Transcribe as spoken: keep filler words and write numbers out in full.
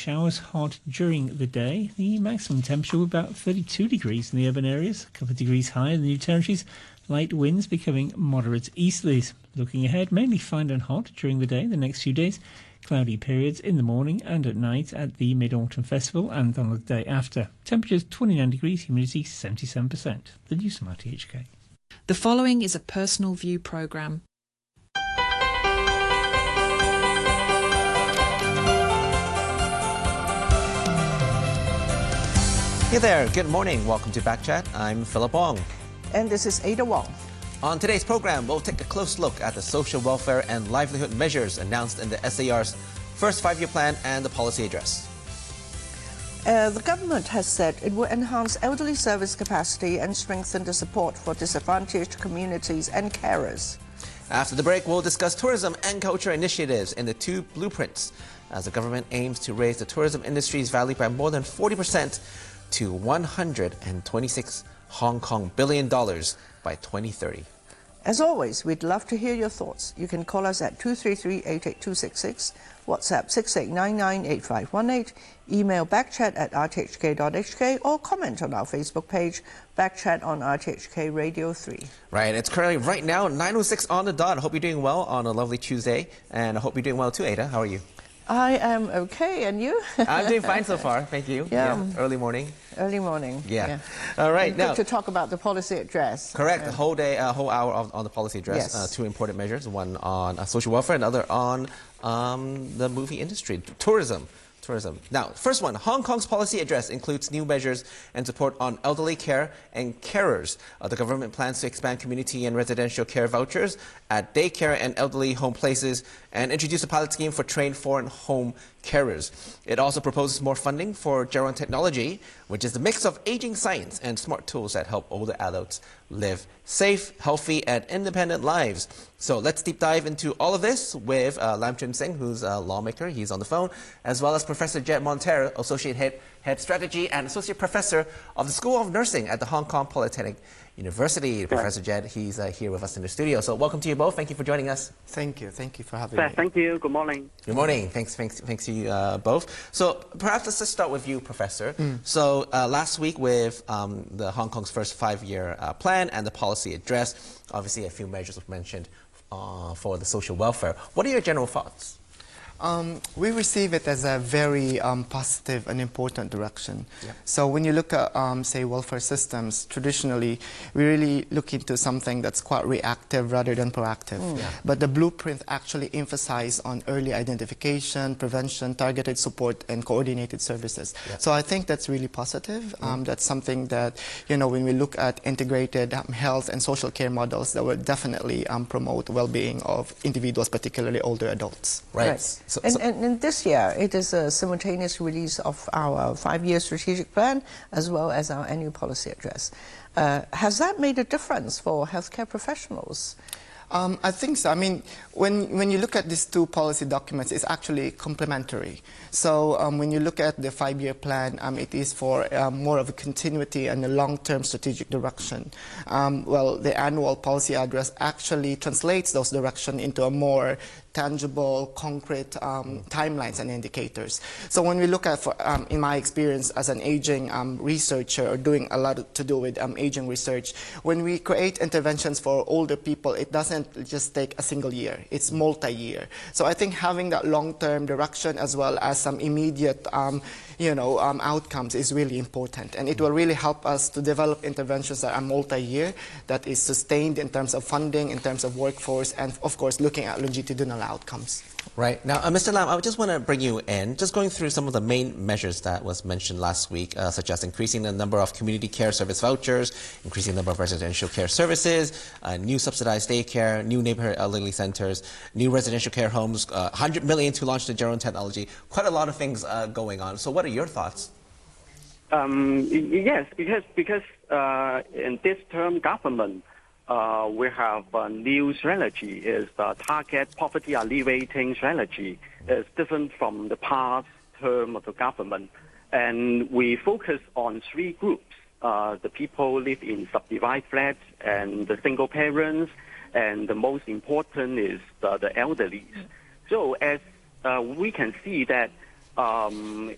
showers hot during the day. The maximum temperature will be about thirty-two degrees in the urban areas, a couple of degrees higher in the New Territories. Light winds becoming moderate easterlies. Looking ahead, mainly fine and hot during the day the next few days. Cloudy periods in the morning and at night at the Mid-Autumn Festival and on the day after. Temperatures twenty-nine degrees, humidity seventy-seven percent. The news from R T H K. The following is a personal view programme. Hey there, good morning. Welcome to Backchat. I'm Philip Wong. And this is Ada Wong. On today's program, we'll take a close look at the social welfare and livelihood measures announced in the S A R's first five-year plan and the policy address. Uh, the government has said it will enhance elderly service capacity and strengthen the support for disadvantaged communities and carers. After the break, we'll discuss tourism and culture initiatives in the two blueprints as the government aims to raise the tourism industry's value by more than forty percent to one hundred twenty-six Hong Kong billion dollars by twenty thirty. As always, we'd love to hear your thoughts. You can call us at two three three, eight eight two six six, WhatsApp six eight nine nine, eight five one eight, email backchat at r t h k dot h k, or comment on our Facebook page, Backchat on R T H K Radio three. Right, it's currently right now nine oh six on the dot. I hope you're doing well on a lovely Tuesday, and I hope you're doing well too, Ada. How are you? I am okay, and you? I'm doing fine so far, thank you. Yeah. yeah. Early morning. Early morning. Yeah. yeah. All right. And now good to talk about the policy address. Correct. Yeah. The whole day, a uh, whole hour of, on the policy address. Yes. Uh, two important measures: one on uh, social welfare, another on um, the movie industry, tourism. Tourism. Now, first one, Hong Kong's policy address includes new measures and support on elderly care and carers. Uh, the government plans to expand community and residential care vouchers at daycare and elderly home places and introduce a pilot scheme for trained foreign home carers. It also proposes more funding for Geron Technology, which is the mix of aging science and smart tools that help older adults live safe, healthy, and independent lives. So let's deep dive into all of this with uh, Lam Chun Sing, who's a lawmaker. He's on the phone, as well as Professor Jed Montero, Associate Head, Head Strategy and Associate Professor of the School of Nursing at the Hong Kong Polytechnic University. Yeah. Professor Jed, he's uh, here with us in the studio. So welcome to you both. Thank you for joining us. Thank you. Thank you for having yeah, me. Thank you. Good morning. Good morning. Thanks, thanks, thanks to you uh, both. So perhaps let's just start with you, Professor. Mm. So uh, last week with um, the Hong Kong's first five-year uh, plan and the policy address, obviously a few measures were mentioned uh, for the social welfare. What are your general thoughts? Um, we receive it as a very um, positive and important direction. Yeah. So when you look at, um, say, welfare systems, traditionally, we really look into something that's quite reactive rather than proactive. Mm. Yeah. But the blueprint actually emphasizes on early identification, prevention, targeted support, and coordinated services. Yeah. So I think that's really positive. Mm. Um, that's something that, you know, when we look at integrated um, health and social care models, that will definitely um, promote well-being of individuals, particularly older adults. Right. right. So, and, so and, and this year, it is a simultaneous release of our five-year strategic plan as well as our annual policy address. Uh, has that made a difference for healthcare professionals? Um, I think so. I mean, when, when you look at these two policy documents, it's actually complementary. So um, when you look at the five-year plan, um, it is for um, more of a continuity and a long-term strategic direction. Um, well, the annual policy address actually translates those directions into a more tangible, concrete um, timelines and indicators. So when we look at, for, um, in my experience as an aging um, researcher or doing a lot to do with um, aging research, when we create interventions for older people, it doesn't just take a single year. It's multi-year. So I think having that long-term direction as well as some immediate um, you know, um, outcomes is really important. And it will really help us to develop interventions that are multi-year, that is sustained in terms of funding, in terms of workforce, and of course looking at longitudinal outcomes. Right. Now, uh, Mister Lam, I just want to bring you in, just going through some of the main measures that was mentioned last week, uh, such as increasing the number of community care service vouchers, increasing the number of residential care services, uh, new subsidized daycare, new neighborhood elderly centers, new residential care homes, uh, one hundred million to launch the Geron Technology. Quite a lot of things uh, going on. So what are your thoughts? Um, yes, because, because uh, in this term government, Uh, we have a new strategy, is the target poverty alleviating strategy. It's different from the past term of the government. And we focus on three groups. Uh, the people live in subdivided flats and the single parents, and the most important is the, the elderly. So as uh, we can see that um,